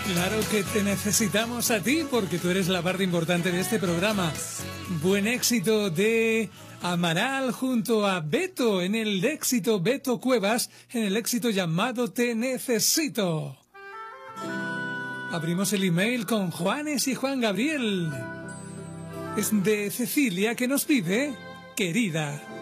Claro que te necesitamos a ti porque tú eres la parte importante de este programa. Buen éxito de Amaral junto a Beto en el éxito Beto Cuevas, en el éxito llamado Te Necesito. Abrimos el email con Juanes y Juan Gabriel. Es de Cecilia que nos pide, querida.